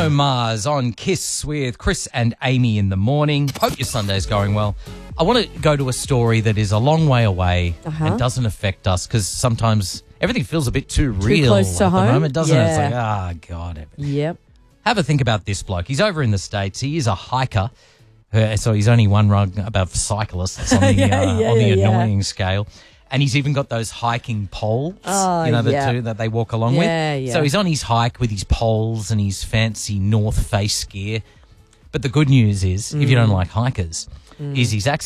Bruno Mars on Kiss with Chris and Amy in the morning. Hope your Sunday's going well. I want to go to a story that is a long way away and doesn't affect us because sometimes everything feels a bit too real close to at home. the moment, doesn't it? It's Yeah. like, God. Yep. Have a think about this bloke. He's over in the States. He is a hiker. So he's only one rung above cyclists on the, annoying scale. And he's even got those hiking poles, the two that they walk along with. Yeah. So he's on his hike with his poles and his fancy North Face gear. But the good news is, if you don't like hikers, is he's